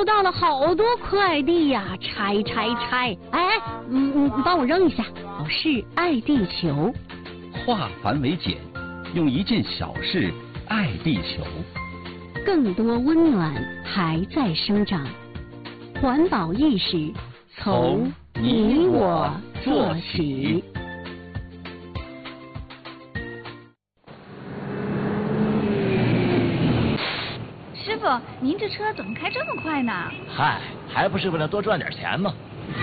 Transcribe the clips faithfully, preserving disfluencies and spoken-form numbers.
收到了好多快递呀，拆拆拆！哎，嗯嗯，帮我扔一下。哦，是爱地球。 化繁为简，用一件小事爱地球。 更多温暖还在生长，环保意识从你我做起。 师傅，您这车怎么开这么快呢？ 嗨，还不是为了多赚点钱吗？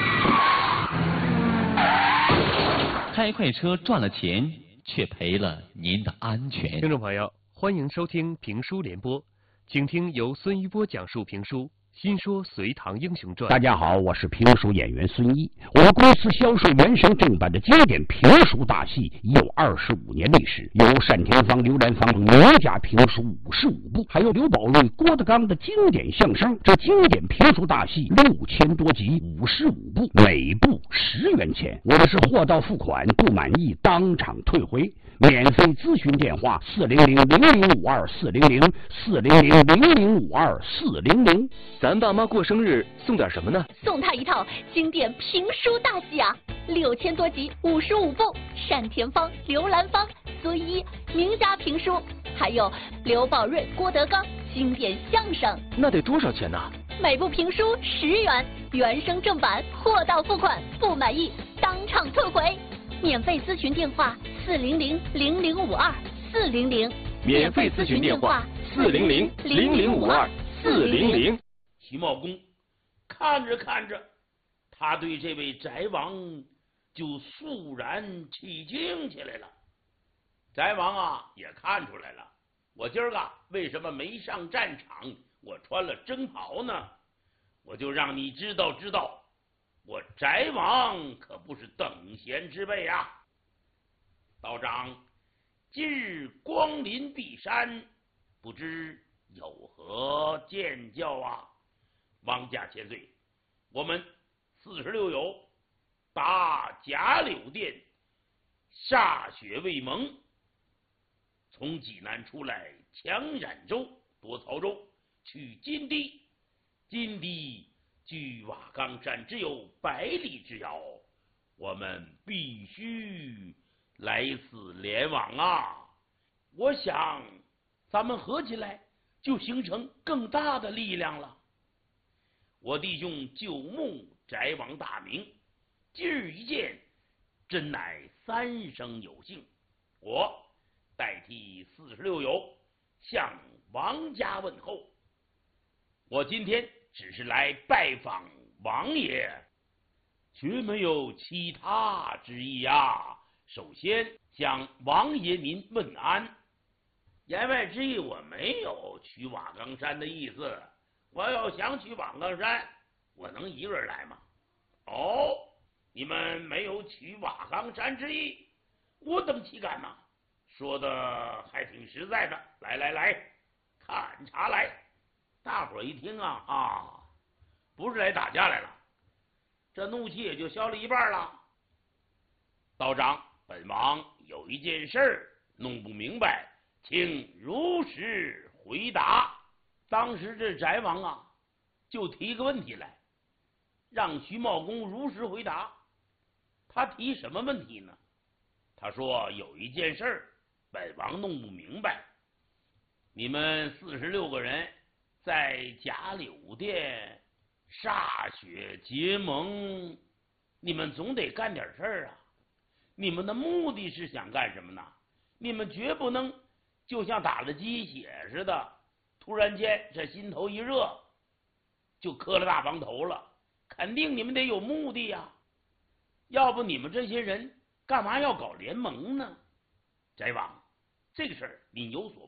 开快车赚了钱，却赔了您的安全。 听众朋友，欢迎收听评书联播，请听由孙一波讲述评书《新说隋唐英雄传》。 大家好，我是评书演员孙一。我们公司销售原声正版的经典评书大戏已有二十五年历史，有单田芳、刘兰芳名家评书五十五部，还有刘宝瑞、郭德纲的经典相声。这经典评书大戏六千多集，五十五部，每部十元钱。我的是货到付款，不满意当场退回。免费咨询电话：四零零零零五二四零零四零零零零五二四零零。 咱爸妈过生日送点什么呢？ 送他一套经典评书大戏啊，六千多集，五十五部，单田芳、刘兰芳、孙一名家评书，还有刘宝瑞、郭德纲经典相声。 那得多少钱呢？ 每部评书十元，原声正版，货到付款，不满意当场退回。免费咨询电话：四零零零零五二四零零。 免费咨询电话：四零零零零五二四零零。 徐茂公看着看着，他对这位翟王就肃然起敬起来了。翟王啊，也看出来了，我今儿个为什么没上战场，我穿了征袍呢？我就让你知道知道，我翟王可不是等闲之辈啊！道长，今日光临璧山，不知有何见教啊？王家千岁，我们四十六友打贾柳店，歃血未盟，从济南出来，抢冉州，夺曹州，取金堤。金堤距瓦岗山只有百里之遥，我们必须来此联网啊！我想咱们合起来就形成更大的力量了。我弟兄久慕翟王大名，今日一见，真乃三生有幸。我代替四十六友向王家问候。我今天只是来拜访王爷，绝没有其他之意啊。首先向王爷您问安，言外之意我没有取瓦岗山的意思。我要想取瓦岗山，我能一个人来吗？哦，你们没有取瓦岗山之意，我等岂敢呢？说的还挺实在的。来来来，看茶来。大伙儿一听啊啊，不是来打架来了，这怒气也就消了一半了。道长，本王有一件事儿弄不明白，请如实回答。当时这翟王啊，就提个问题来，让徐茂公如实回答。他提什么问题呢？他说有一件事儿，本王弄不明白。你们四十六个人在贾柳店歃血结盟，你们总得干点事儿啊！你们的目的是想干什么呢？你们绝不能就像打了鸡血似的，突然间这心头一热就磕了大帮头了。肯定你们得有目的呀，要不你们这些人干嘛要搞联盟呢？翟王，这个事儿你有所